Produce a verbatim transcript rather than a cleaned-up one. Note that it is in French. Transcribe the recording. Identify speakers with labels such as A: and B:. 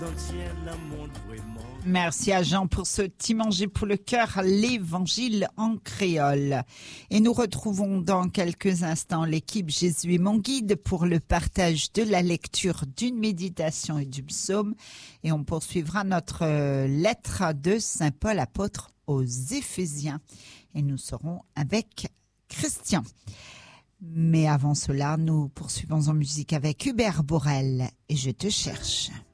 A: Merci à Jean pour ce petit manger pour le cœur, l'évangile en créole. Et nous retrouvons dans quelques instants l'équipe Jésus est mon guide pour le partage de la lecture d'une méditation et du psaume. Et on poursuivra notre lettre de Saint Paul apôtre aux Éphésiens. Et nous serons avec Christian. Mais avant cela, nous poursuivons en musique avec Hubert Borel et Je te cherche.